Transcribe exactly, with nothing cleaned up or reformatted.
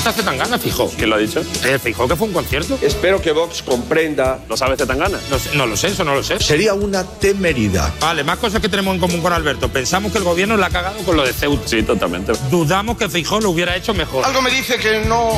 gusta Zetangana, Feijóo? ¿Quién lo ha dicho? Eh, Feijóo, que fue un concierto. Espero que Vox comprenda. ¿Lo sabe Zetangana? No, sé, no lo sé, eso no lo sé. Sería una temeridad. Vale, más cosas que tenemos en común con Alberto. Pensamos que el gobierno la ha cagado con lo de Ceuta. Sí, totalmente. Dudamos que Feijóo lo hubiera hecho mejor. Algo me dice que no